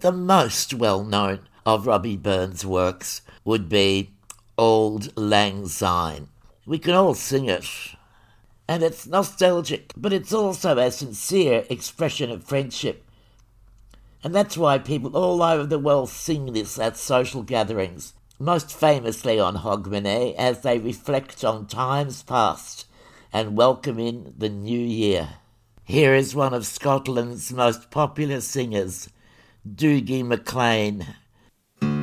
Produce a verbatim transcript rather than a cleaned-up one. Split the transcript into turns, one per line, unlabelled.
the most well-known of Robbie Burns' works would be Auld Lang Syne. We can all sing it. And it's nostalgic, but it's also a sincere expression of friendship. And that's why people all over the world sing this at social gatherings, most famously on Hogmanay, as they reflect on times past and welcome in the new year. Here is one of Scotland's most popular singers, Dougie MacLean.